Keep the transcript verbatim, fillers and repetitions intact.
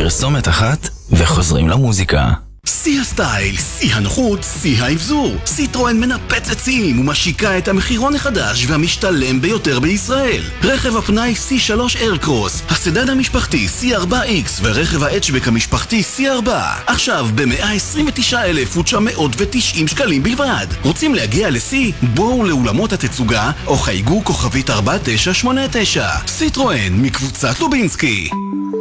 פרסומת אחת וחוזרים למוזיקה. שיא הסטייל, שיא הנוחות, שיא האבזור. סיטרואן מנפצת שיאים ומשיקה את המחירון החדש והמשתלם ביותר בישראל. רכב הפנאי סי שלוש איירקרוס, הסדן המשפחתי סי ארבע איקס ורכב ההאצ'בק המשפחתי סי ארבע. עכשיו ב-מאה עשרים ותשעה אלף ותשע מאות ותשעים שקלים בלבד. רוצים להגיע לסי? בואו לאולמות התצוגה או חייגו כוכבית ארבע תשע שמונה תשע. סיטרואן מקבוצת לובינסקי.